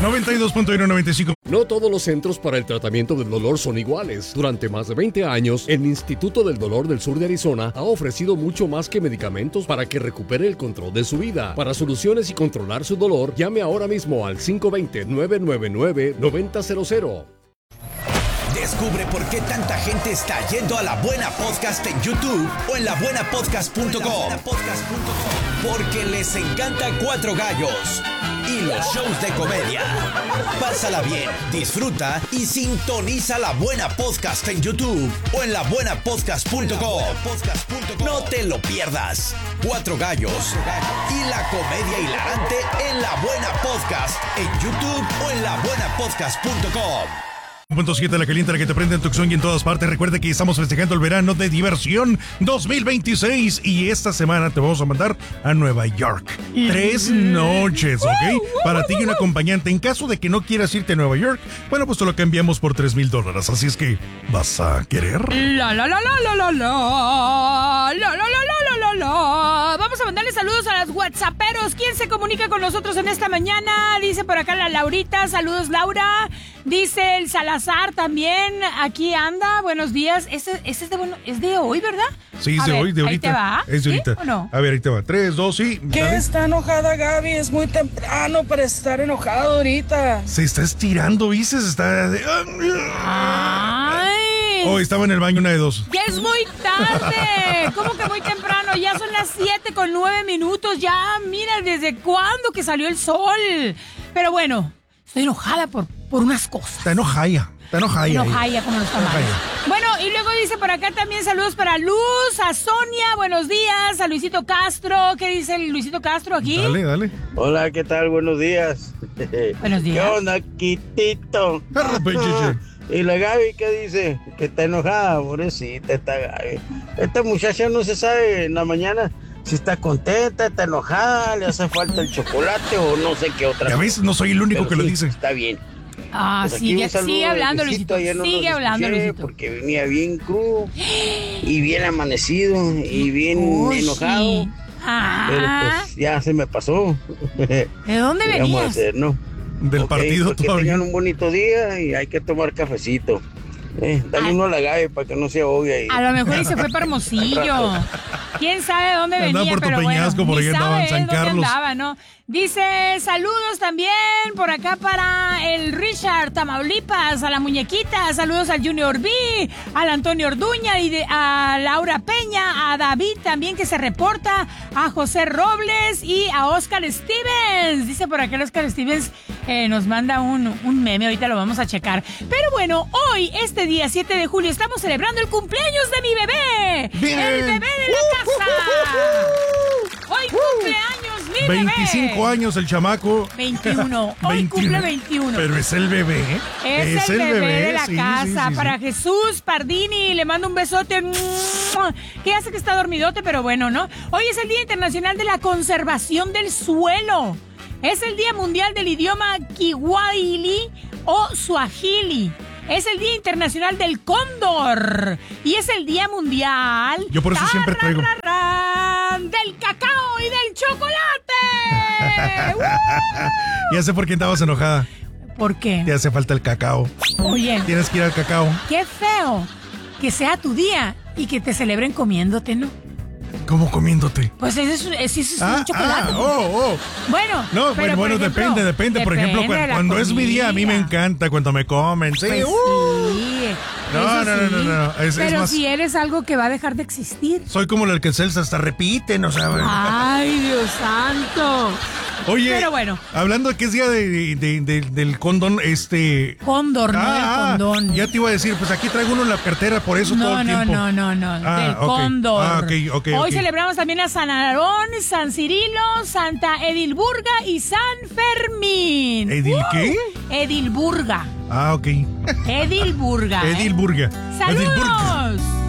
92.1, 95. No todos los centros para el tratamiento del dolor son iguales. Durante más de 20 años, el Instituto del Dolor del Sur de Arizona ha ofrecido mucho más que medicamentos para que recupere el control de su vida. Para soluciones y controlar su dolor, llame ahora mismo al 520-999-9000. Descubre por qué tanta gente está yendo a La Buena Podcast en YouTube o en labuenapodcast.com. Porque les encanta Cuatro Gallos y los shows de comedia. Pásala bien, disfruta y sintoniza La Buena Podcast en YouTube o en labuenapodcast.com. No te lo pierdas. Cuatro Gallos y la comedia hilarante en La Buena Podcast en YouTube o en labuenapodcast.com. 1.7 La Caliente, la que te prende en Tucson y en todas partes. Recuerda que estamos festejando el verano de diversión 2026 y esta semana te vamos a mandar a Nueva York. 3 noches, ¿ok? Para ti y un acompañante. En caso de que no quieras irte a Nueva York, bueno, pues te lo cambiamos por $3,000. Así es que, ¿vas a querer? Vamos a mandarle saludos a los whatsapperos. ¿Quién se comunica con nosotros en esta mañana? Dice por acá la Laurita. Saludos, Laura. Dice el Salazar también. Aquí anda. Buenos días. Es de hoy, ¿verdad? Sí, es de hoy, de ahorita. ¿Ahí te va? Es de ahorita. ¿Sí o no? A ver, ahí te va. 3, 2, sí. ¿Qué Dale. está enojada, Gaby? Es muy temprano para estar enojado ahorita. Se está estirando, ¿viste? Se está... ¡Ay! Oh, estaba en el baño, una de dos. ¡Ya es muy tarde! ¿Cómo que muy temprano? Ya son las 7:09. Ya, mira, ¿desde cuándo que salió el sol? Pero bueno, estoy enojada por unas cosas. Está enojaya. Enojaya como los tamales. Bueno, y luego dice por acá también saludos para Luz, a Sonia, buenos días, a Luisito Castro. ¿Qué dice el Luisito Castro aquí? Dale. Hola, ¿qué tal? Buenos días. Buenos días. ¿Qué onda, Quitito? ¿Y la Gaby qué dice? Que está enojada, pobrecita esta Gaby. Esta muchacha no se sabe en la mañana si está contenta, está enojada, le hace falta el chocolate o no sé qué otra. Ya ves, no soy el único Pero que lo sí, dice. Está bien. Ah, Pues sigue hablando, Luisito. Sigue hablando, Luisito. Porque venía bien crudo y bien amanecido y bien enojado. Pero pues ya se me pasó. ¿De dónde ¿Qué vamos a venías? hacer, no? Del partido pues todavía. Que tengan un bonito día y hay que tomar cafecito. Dale uno a la Gaby para que no se ahogue ahí. A lo mejor y se fue para Hermosillo. ¿Quién sabe de dónde venía? Andaba por pero Topeñasco, bueno, por ahí ni andaba en sabe San dónde Carlos. andaba, ¿no? Dice, saludos también por acá para el Richard, Tamaulipas, a la muñequita, saludos al Junior B, al Antonio Orduña y a Laura Peña, a David también que se reporta, a José Robles y a Oscar Stevens. Dice por acá el Oscar Stevens nos manda un meme, ahorita lo vamos a checar. Pero bueno, hoy, este día 7 de julio, estamos celebrando el cumpleaños de mi bebé. Bien. El bebé de la casa. Hoy cumpleaños mi bebé. 25 años el chamaco. 21. Hoy cumple 21. Pero es el bebé. Es el bebé de la sí, casa. sí. Para Jesús Pardini, le mando un besote. Que hace que está dormidote, pero bueno, ¿no? Hoy es el Día Internacional de la Conservación del Suelo. Es el Día Mundial del Idioma Kiwahili o Swahili. Es el Día Internacional del Cóndor. Y es el Día Mundial... Yo por eso siempre traigo... del cacao y del chocolate. Ya sé por qué estabas enojada. ¿Por qué? Te hace falta el cacao. Oye, Tienes que ir al cacao. qué feo que sea tu día y que te celebren comiéndote, ¿no? ¿Cómo comiéndote? Pues eso es un chocolate. Bueno, No, pero bueno, por ejemplo, depende. Por ejemplo, de la cuando es mi día, a mí me comida. encanta cuando me comen. Sí, Pues sí. No, eso sí. no. Es Pero más, si eres algo que va a dejar de existir. soy como el que Celsa hasta repiten, o sea. Ay, Dios santo. Oye, Pero bueno. hablando de que es día del condón, Cóndor, no del condón. Ya te iba a decir, pues aquí traigo uno en la cartera, por eso todo el tiempo. No. Del ok. cóndor. Ok. Hoy celebramos también a San Aarón, San Cirilo, Santa Edilburga y San Fermín. ¿Edil qué? Edilburga. Ok. Edilburga. Edilburga. ¡Saludos!